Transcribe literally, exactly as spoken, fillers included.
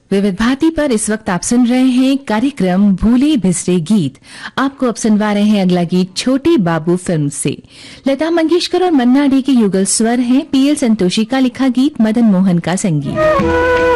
विविध भारती पर इस वक्त आप सुन रहे हैं कार्यक्रम भूले बिसरे गीत। आपको अब सुनवा रहे हैं अगला गीत छोटे बाबू फिल्म से। लता मंगेशकर और मन्ना डे के युगल स्वर हैं। पीएल संतोषी का लिखा गीत, मदन मोहन का संगीत।